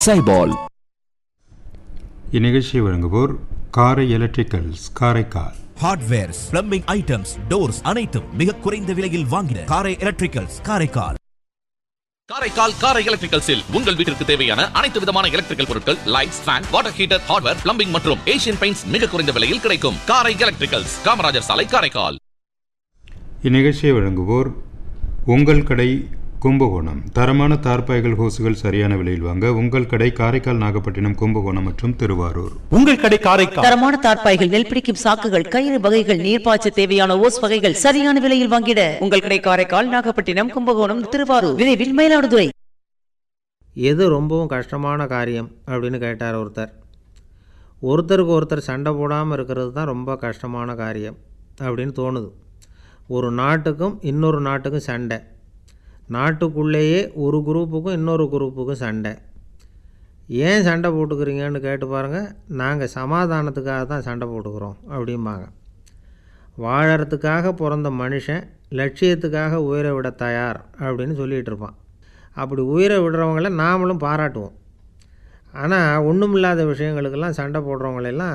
சைபால். இந்நிகழ்ச்சியை வழங்குவோர் காரை electricals Karaikal. Hardwares, plumbing items, doors அனைத்தும் மிக குறைந்த விலையில் வாங்கின காரை எலக்ட்ரிக்கல்ஸ் காரைக்கால். காரைக்கால் காரை எலக்ட்ரிக்கல்ஸில் உங்கள் வீட்டிற்கு தேவையான அனைத்து விதமான எலக்ட்ரிக்கல் பொருட்கள், lights, fan, water heater, hardware, plumbing மற்றும் ஏசியன் பெயிண்ட்ஸ் மிக குறைந்த விலையில் கிடைக்கும். காரை எலக்ட்ரிக்கல்ஸ், காமராஜர் சாலை, காரைக்கால். இந்நிகழ்ச்சியை வழங்குவோர் உங்கள் கடை கும்பகோணம். தரமான தார்பாய்கள், ஹோசுகள் சரியான விலையில் வாங்க உங்கள் கடை காரைக்கால், நாகப்பட்டினம், கும்பகோணம் மற்றும் திருவாரூர். உங்கள் கடை காரைக்கால். தரமான தார்பாய்கள், நெல் பிடிக்கும் சாக்குகள், கயிறு வகைகள், நீர்ப்பாய்ச்ச தேவையான ஓஸ் வகைகள் சரியான விலையில் வாங்கிட உங்கள் கடை காரைக்கால், நாகப்பட்டினம், கும்பகோணம், திருவாரூர், விரைவில் மயிலாடுதுறை. எது ரொம்பவும் கஷ்டமான காரியம் அப்படின்னு கேட்டார் ஒருத்தர். ஒருத்தருக்கு ஒருத்தர் சண்டை போடாமல் இருக்கிறது தான் ரொம்ப கஷ்டமான காரியம் அப்படின்னு தோணுது. ஒரு நாட்டுக்கும் இன்னொரு நாட்டுக்கும் சண்டை, நாட்டுக்குள்ளேயே ஒரு குரூப்புக்கும் இன்னொரு குரூப்புக்கும் சண்டை. ஏன் சண்டை போட்டுக்கிறீங்கன்னு கேட்டு பாருங்கள். நாங்கள் சமாதானத்துக்காக தான் சண்டை போட்டுக்கிறோம் அப்படிம்பாங்க. வாழறதுக்காக பிறந்த மனுஷன் லட்சியத்துக்காக உயிரை விட தயார் அப்படின்னு சொல்லிகிட்டு இருப்பான். அப்படி உயிரை விடுறவங்கள நாமளும் பாராட்டுவோம். ஆனால் ஒன்றுமில்லாத விஷயங்களுக்கெல்லாம் சண்டை போடுறவங்களெல்லாம்,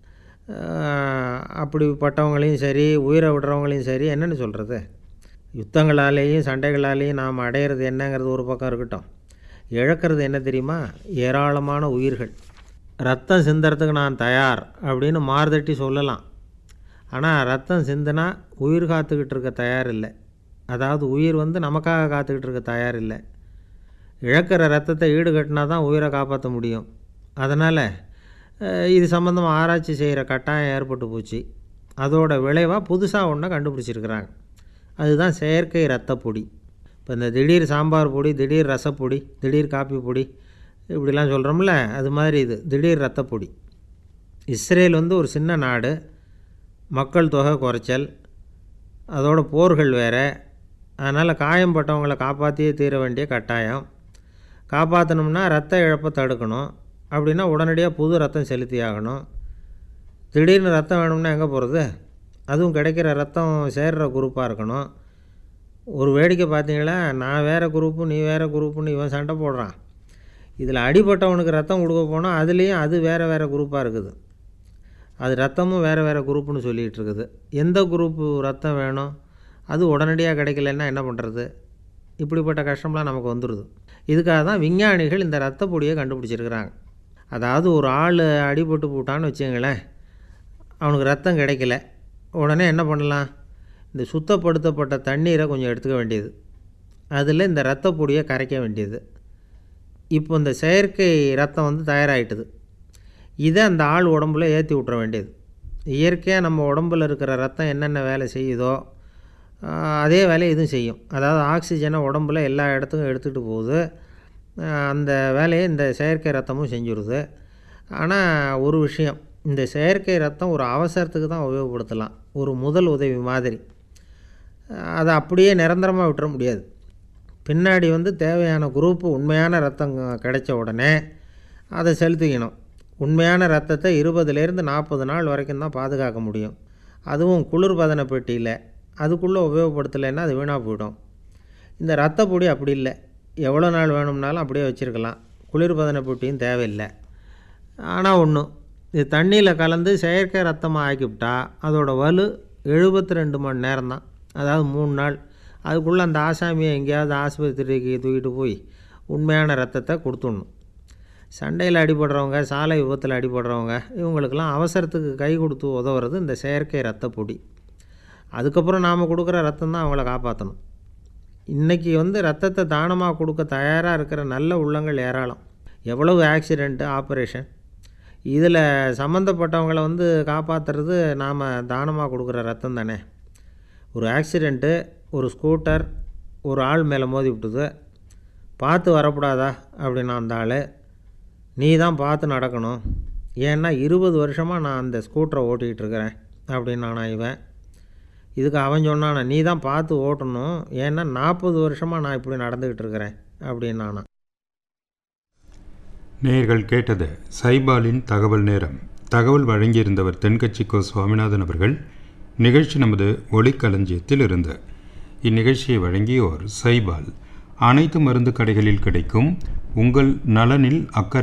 அப்படிப்பட்டவங்களையும் சரி உயிரை விடுறவங்களையும் சரி என்னென்னு சொல்கிறது, யுத்தங்களாலேயும் சண்டைகளாலேயும் நாம் அடையிறது என்னங்கிறது ஒரு பக்கம் இருக்கட்டும், இழக்கிறது என்ன தெரியுமா? ஏராளமான உயிர்கள். ரத்தம் சிந்துறதுக்கு நான் தயார் அப்படின்னு மார்தட்டி சொல்லலாம். ஆனால் ரத்தம் சிந்தினா உயிர் காத்துக்கிட்டு இருக்க தயார் இல்லை. அதாவது உயிர் நமக்காக காத்துக்கிட்டு இருக்க தயார் இல்லை. இழக்கிற ரத்தத்தை ஈடுகட்டினா தான் உயிரை காப்பாற்ற முடியும். அதனால் இது சம்மந்தமாக ஆராய்ச்சி செய்கிற கட்டாயம் ஏற்பட்டு போச்சு. அதோட விளைவாக புதுசாக ஒன்றை கண்டுபிடிச்சிருக்கிறாங்க. அதுதான் செயற்கை ரத்தப்பொடி. இப்போ இந்த திடீர் சாம்பார் பொடி, திடீர் ரசப்பொடி, திடீர் காப்பி பொடி இப்படிலாம் சொல்கிறோம்ல, அது மாதிரி இது திடீர் ரத்தப்பொடி. இஸ்ரேல் ஒரு சின்ன நாடு, மக்கள் தொகை குறைச்சல், அதோட போர்கள் வேறு. அதனால் காயம்பட்டவங்களை காப்பாற்றியே தீர வேண்டிய கட்டாயம். காப்பாற்றணும்னா ரத்த இழப்பை தடுக்கணும். அப்படின்னா உடனடியாக புது ரத்தம் செலுத்தி ஆகணும். திடீர்னு ரத்தம் வேணும்னா எங்கே போகிறது? அதுவும் கிடைக்கிற ரத்தம் சேர்கிற குரூப்பாக இருக்கணும். ஒரு வேடிக்கை பார்த்தீங்களா, நான் வேறு குரூப்பு நீ வேறு குரூப்புன்னு இவன் சண்டை போடுறான். இதில் அடிபட்டவனுக்கு ரத்தம் கொடுக்க போனால் அதுலேயும் அது வேறு வேறு குரூப்பாக இருக்குது. அது ரத்தமும் வேறு வேறு குரூப்புன்னு சொல்லிகிட்டு இருக்குது. எந்த குரூப்பு ரத்தம் வேணும்? அது உடனடியாக கிடைக்கலன்னா என்ன பண்ணுறது? இப்படிப்பட்ட கஷ்டம்லாம் நமக்கு வந்துடுது. இதுக்காக தான் விஞ்ஞானிகள் இந்த ரத்த பொடியை கண்டுபிடிச்சிருக்கிறாங்க. அதாவது ஒரு ஆள் அடிபட்டு போட்டான்னு வச்சுங்களேன், அவனுக்கு ரத்தம் கிடைக்கல. உடனே என்ன பண்ணலாம்? இந்த சுத்தப்படுத்தப்பட்ட தண்ணீரை கொஞ்சம் எடுத்துக்க வேண்டியது, அதில் இந்த ரத்த பொடியை கரைக்க வேண்டியது. இப்போ இந்த செயற்கை ரத்தம் தயாராகிட்டுது. இதை அந்த ஆள் உடம்புல ஏற்றி விட்டுற வேண்டியது. இயற்கையாக நம்ம உடம்பில் இருக்கிற ரத்தம் என்னென்ன வேலை செய்யுதோ அதே வேலையை இதுவும் செய்யும். அதாவது ஆக்சிஜனை உடம்புல எல்லா இடத்துக்கும் எடுத்துகிட்டு போகுது. அந்த வேலையை இந்த செயற்கை ரத்தமும் செஞ்சுருது. ஆனால் ஒரு விஷயம், இந்த செயற்கை ரத்தம் ஒரு அவசரத்துக்கு தான் உபயோகப்படுத்தலாம், ஒரு முதல் உதவி மாதிரி. அதை அப்படியே நிரந்தரமாக விட்டுற முடியாது. பின்னாடி தேவையான குரூப்பு உண்மையான ரத்தம் கிடைச்ச உடனே அதை செலுத்திக்கணும். உண்மையான ரத்தத்தை 20லேருந்து 40 நாள் வரைக்கும் தான் பாதுகாக்க முடியும். அதுவும் குளிர்பதன பெட்டியில். அதுக்குள்ளே உபயோகப்படுத்தலைன்னா அது வீணாக போயிடும். இந்த ரத்த பொடி அப்படி இல்லை, எவ்வளோ நாள் வேணும்னாலும் அப்படியே வச்சுருக்கலாம். குளிர்பதன பெட்டியும் தேவையில்லை. ஆனால் ஒன்று, இது தண்ணியில் கலந்து செயற்கை ரத்தமாக ஆக்கிவிட்டா அதோட வலு 72 மணி நேரம் தான். அதாவது 3 நாள். அதுக்குள்ளே அந்த ஆசாமியை எங்கேயாவது ஆஸ்பத்திரிக்கு தூக்கிட்டு போய் உண்மையான ரத்தத்தை கொடுத்துடணும். சண்டையில் அடிபடுறவங்க, சாலை விபத்தில் அடிபடுறவங்க, இவங்களுக்கெல்லாம் அவசரத்துக்கு கை கொடுத்து உதவுறது இந்த செயற்கை ரத்த பொடி. அதுக்கப்புறம் நாம் கொடுக்குற ரத்தம் தான் அவங்கள காப்பாற்றணும். இன்றைக்கி ரத்தத்தை தானமாக கொடுக்க தயாராக இருக்கிற நல்ல உள்ளங்கள் ஏராளம். எவ்வளவு ஆக்சிடெண்ட்டு, ஆப்ரேஷன், இதில் சம்மந்தப்பட்டவங்களை காப்பாற்றுறது நாம் தானமாக கொடுக்குற ரத்தம் தானே. ஒரு ஆக்சிடெண்ட்டு, ஒரு ஸ்கூட்டர் ஒரு ஆள் மேலே மோதி விட்டுது. பார்த்து வரக்கூடாதா அப்படின்னா அந்த ஆள், நீ தான் பார்த்து நடக்கணும், ஏன்னா 20 வருஷமாக நான் அந்த ஸ்கூட்டரை ஓட்டிகிட்டு இருக்கிறேன் அப்படின்னானா இவன். இதுக்கு அவன் சொன்னானா, நீ தான் பார்த்து ஓட்டணும், ஏன்னா 40 வருஷமாக நான் இப்படி நடந்துக்கிட்டு இருக்கிறேன் அப்படின்னானா. நேயர்கள் கேட்டது சைபாலின் தகவல் நேரம். தகவல் வழங்கியிருந்தவர் தென்கட்சி கோ சுவாமிநாதன் அவர்கள். நிகழ்ச்சி நமது ஒளிக்களஞ்சியத்தில் இருந்து. இந்நிகழ்ச்சியை வழங்கியோர் சைபால். அனைத்து மருந்து கடைகளில் கிடைக்கும். உங்கள் நலனில் அக்கறை